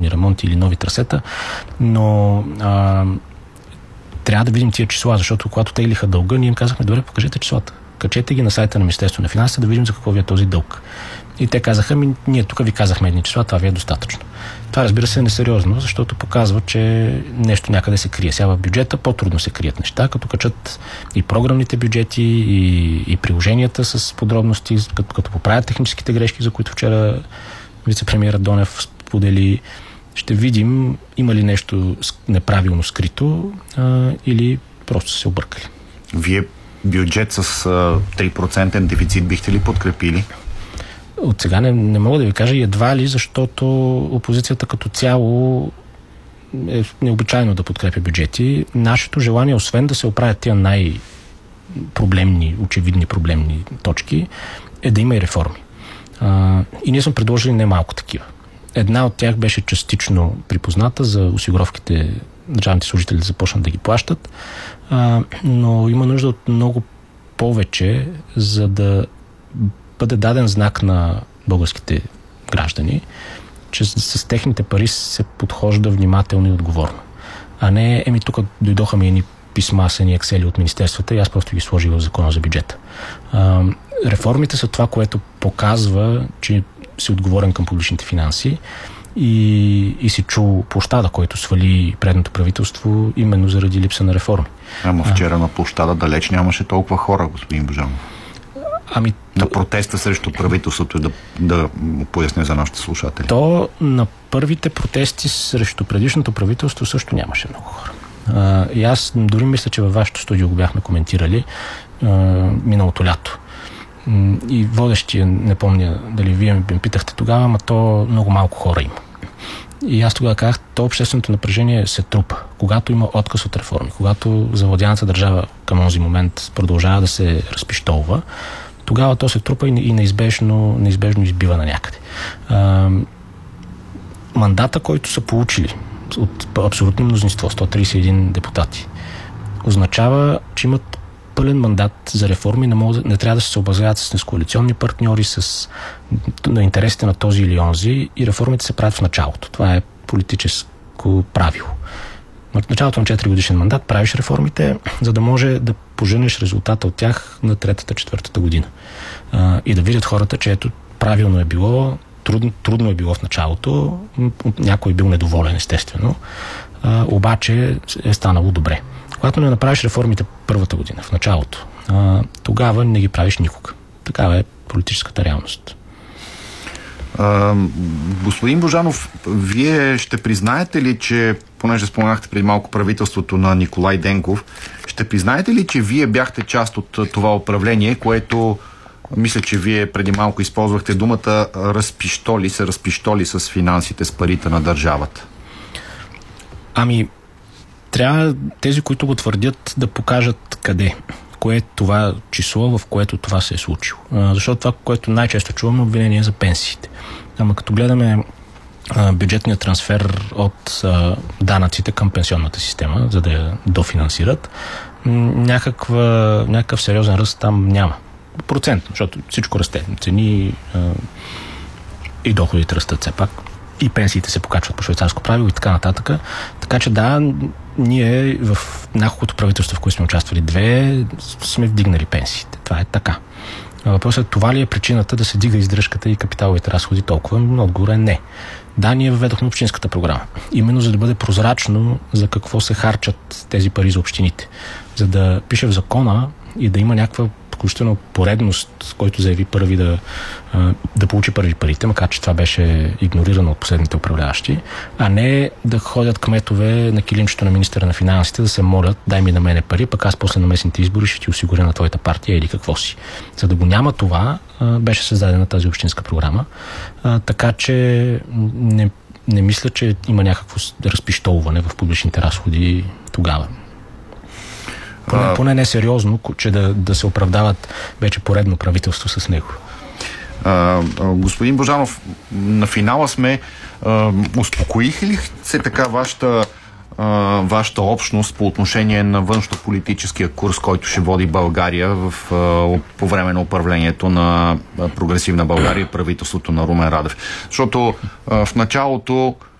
пътно-транспортни ремонти или нови трасета, но трябва да видим тия числа, защото когато теглиха дълга, ние им казахме, добре, покажете числата. Качете ги на сайта на Министерството на финансите, да видим за какво ви е този дълг. И те казаха, ние тук ви казахме едни числа, това ви е достатъчно. Това, разбира се, е несериозно, защото показва, че нещо някъде се крие. Сега в бюджета по-трудно се крият неща, като качат и програмните бюджети, и приложенията с подробности, като поправят техническите грешки, за които вчера вице-премиерът Донев сподели. Ще видим има ли нещо неправилно скрито или просто се объркали. Вие бюджет с 3% дефицит бихте ли подкрепили? От сега не мога да ви кажа и едва ли, защото опозицията като цяло е необичайно да подкрепя бюджети. Нашето желание, освен да се оправят тия най-проблемни, очевидни проблемни точки, е да има и реформи. И ние сме предложили немалко такива. Една от тях беше частично припозната за осигуровките, държавните служители да започнат да ги плащат, но има нужда от много повече, за да бъде даден знак на българските граждани, че с техните пари се подхожда внимателно и отговорно. А не, тук дойдоха ми едни писма с едни ексели от министерствата и аз просто ги сложих в закона за бюджета. Реформите са това, което показва, че си отговорен към публичните финанси и си чул площада, който свали предното правителство именно заради липса на реформи. Вчера на площада далеч нямаше толкова хора, господин Божанов. На протеста срещу правителството, да му поясня за нашите слушатели. То на първите протести срещу предишното правителство също нямаше много хора. И аз дори мисля, че във вашето студио го бяхме коментирали миналото лято. И водещия, не помня дали вие ме питахте тогава, но то много малко хора има. И аз тогава казах, то общественото напрежение се трупа. Когато има отказ от реформи, когато завладяната държава към този момент продължава да се разпиштолва, тогава то се трупа и неизбежно избива на някъде. Мандата, който са получили от абсолютно мнозинство, 131 депутати, означава, че имат пълен мандат за реформи, не трябва да се съобразяват с коалиционни партньори, на интересите на този или онзи, и реформите се правят в началото. Това е политическо правило. В началото на 4 годишен мандат правиш реформите, за да може да поженеш резултата от тях на 3-4 година. И да видят хората, че правилно е било, трудно е било в началото, някой е бил недоволен, естествено, обаче е станало добре. Когато не направиш реформите първата година, в началото, тогава не ги правиш никога. Такава е политическата реалност. Господин Божанов, вие ще признаете ли, че, понеже споменахте преди малко правителството на Николай Денков, ще признаете ли, че вие бяхте част от това управление, което, мисля, че вие преди малко използвахте думата разпищоли с финансите, с парите на държавата? Трябва тези, които го твърдят, да покажат къде. Кое е това число, в което това се е случило. Защото това, което най-често чуваме, обвинение за пенсиите. Като гледаме бюджетния трансфер от данъците към пенсионната система, за да я дофинансират, някакъв сериозен ръст там няма. Процентно, защото всичко расте. Цени и доходите растат все пак. И пенсиите се покачват по швейцарско правило и така нататък. Така че ние в няколкото правителства, в които сме участвали, 2, сме вдигнали пенсиите. Това е така. Въпросът е, това ли е причината да се дига издръжката и капиталовите разходи толкова? Но отговор е не. Ние въведохме общинската програма. Именно за да бъде прозрачно за какво се харчат тези пари за общините. За да пише в закона и да има някаква включително поредност, който заяви първи да получи първи парите, макар че това беше игнорирано от последните управляващи, а не да ходят кметове на килимчето на министъра на финансите да се молят, дай ми на мене пари, пък аз после на местните избори ще ти осигуря на твоята партия или какво си. За да го няма това, беше създадена тази общинска програма. Така че не мисля, че има някакво разпищолване в публичните разходи тогава. Поне не сериозно, че да се оправдават вече поредно правителство с него. Господин Божанов, на финала сме. Успокоих ли се така вашата общност по отношение на външнополитическия курс, който ще води България по време на управлението на Прогресивна България и правителството на Румен Радев? Защото в началото